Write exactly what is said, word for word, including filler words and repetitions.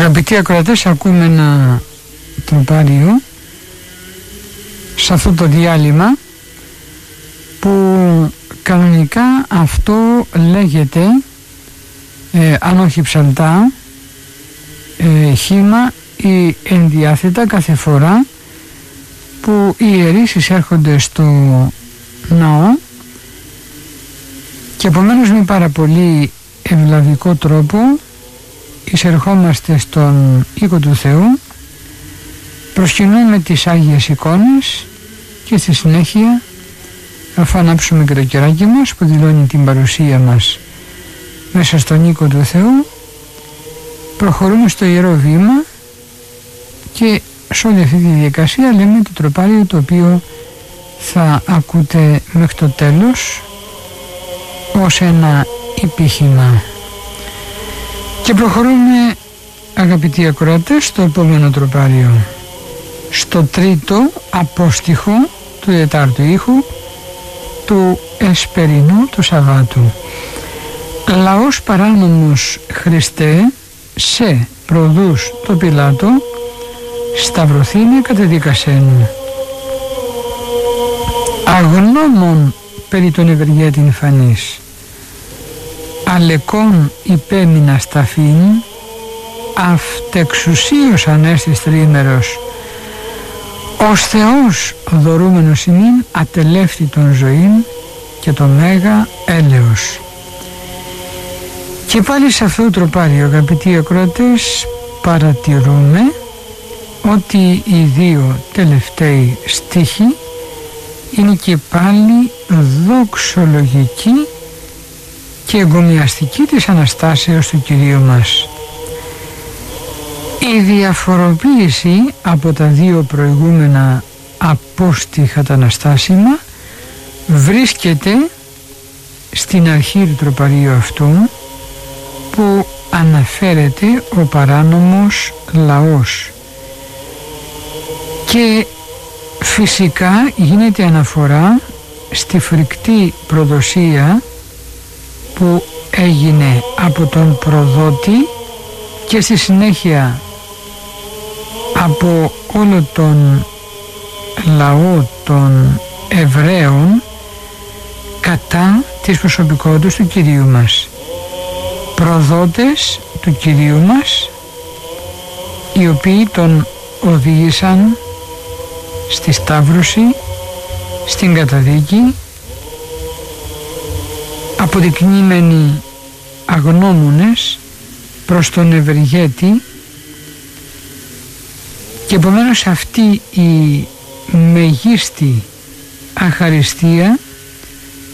Αγαπητοί ακροατές, ακούμε ένα τροπάριο σε αυτό το διάλειμμα που κανονικά αυτό λέγεται, ε, αν όχι ψαλτά, ε, χήμα ή ενδιάθετα κάθε φορά που οι ιερείς εισέρχονται στο ναό, και επομένως με πάρα πολύ ευλαβικό τρόπο εισερχόμαστε στον οίκο του Θεού, προσκυνούμε τις Άγιες εικόνες και στη συνέχεια, αφού ανάψουμε και το κεράκι μας που δηλώνει την παρουσία μας μέσα στον οίκο του Θεού, προχωρούμε στο Ιερό Βήμα και σε όλη αυτή τη διαδικασία λέμε το τροπάριο το οποίο θα ακούτε μέχρι το τέλος ως ένα υπήχημα. Και προχωρούμε, αγαπητοί ακροατές, στο επόμενο τροπάριο, στο τρίτο απόστιχο του τετάρτου ήχου του εσπερινού του Σαββάτου. Λαός παράνομος Χριστέ, σε προδούς το Πιλάτο, σταυρωθήνε κατεδίκασεν. Αγνώμων περί τον ευεργέτην φανής, αλεκόν υπέμεινα σταφήν, αυτεξουσίως ανέστης τρίμερος, ως Θεός δωρούμενος ημίν ατελεύτητον ζωήν και το μέγα έλεος. Και πάλι σε αυτό το τροπάριο, αγαπητοί ακροατές, παρατηρούμε ότι οι δύο τελευταίοι στίχοι είναι και πάλι δοξολογική και εγκομιαστική της Αναστάσεως του Κυρίου μας. Η διαφοροποίηση από τα δύο προηγούμενα απόστιχα τα αναστάσιμα βρίσκεται στην αρχή του τροπαρίου αυτού, που αναφέρεται ο παράνομος λαός, και φυσικά γίνεται αναφορά στη φρικτή προδοσία που έγινε από τον προδότη και στη συνέχεια από όλο τον λαό των Εβραίων κατά της προσωπικότητας του Κυρίου μας. Προδότες του Κυρίου μας, οι οποίοι τον οδήγησαν στη σταύρωση, στην καταδίκη, αποδεικνύμενοι αγνώμονες προς τον ευεργέτη, και επομένως αυτή η μεγίστη αχαριστία